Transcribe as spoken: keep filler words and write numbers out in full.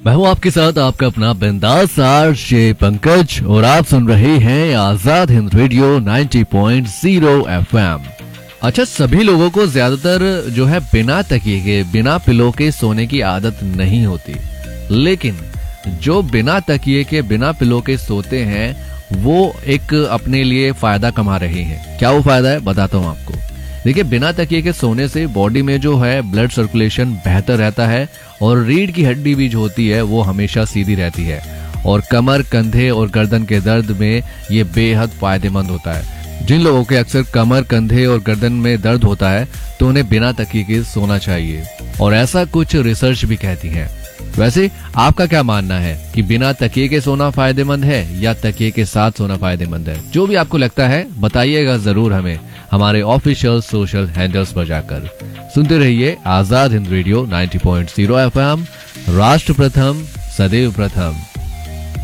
मैं हूँ आपके साथ आपका अपना बिंदास आरजे पंकज और आप सुन रहे हैं आजाद हिंद रेडियो नब्बे पॉइंट शून्य एफएम। अच्छा, सभी लोगों को ज्यादातर जो है बिना तकिए के, बिना पिलो के सोने की आदत नहीं होती, लेकिन जो बिना तकिए के, बिना पिलो के सोते हैं वो एक अपने लिए फायदा कमा रहे हैं। क्या वो फायदा है बताता हूँ आपको। देखिए, बिना तकिए के सोने से बॉडी में जो है ब्लड सर्कुलेशन बेहतर रहता है और रीढ़ की हड्डी भी जो होती है वो हमेशा सीधी रहती है और कमर, कंधे और गर्दन के दर्द में ये बेहद फायदेमंद होता है। जिन लोगों के अक्सर कमर, कंधे और गर्दन में दर्द होता है तो उन्हें बिना तकिए के सोना चाहिए और ऐसा कुछ रिसर्च भी कहती है। वैसे आपका क्या मानना है कि बिना तकिए के सोना फायदेमंद है या तकिए के साथ सोना फायदेमंद है? जो भी आपको लगता है बताइएगा जरूर हमें हमारे ऑफिशियल सोशल हैंडल्स पर जाकर। सुनते रहिए आजाद हिंद रेडियो नब्बे पॉइंट शून्य एफएम। राष्ट्र प्रथम, सदैव प्रथम।